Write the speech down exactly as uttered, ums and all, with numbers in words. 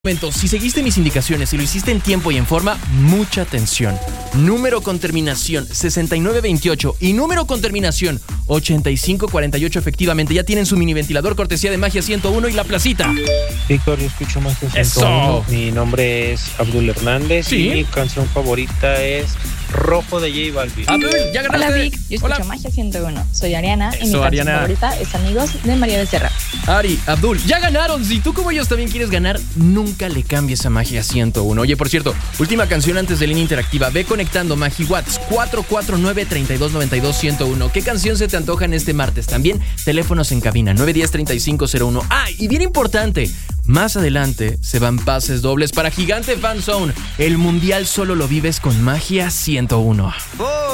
Momento, si seguiste mis indicaciones y lo hiciste en tiempo y en forma, mucha atención. Número con terminación sesenta y nueve veintiocho y número con terminación ochenta y cinco cuarenta y ocho efectivamente ya tienen su mini ventilador cortesía de Magia ciento uno y La Placita. Víctor, yo escucho Magia ciento uno. Eso. Mi nombre es Abdul Hernández. Sí. Y mi canción favorita es Rojo de J Balvin. Abdul, ya ganaste. Hola Vic, yo escucho Hola. Magia ciento uno. Soy Ariana y mi Eso, canción Ariana. favorita es Amigos de María Becerra. Ari, Abdul, ya ganaron. Si tú como ellos también quieres ganar, nunca le cambies a Magia ciento uno. Oye, por cierto, última canción antes de línea interactiva. Ve conectando MagiWatts cuatro cuatro nueve, tres dos nueve dos, uno cero uno. ¿Qué canción se te antoja en este martes? También teléfonos en cabina nueve uno cero, tres cinco cero uno. Ah, y bien importante, más adelante se van pases dobles para Gigante Fan Zone. El mundial solo lo vives con Magia ciento uno.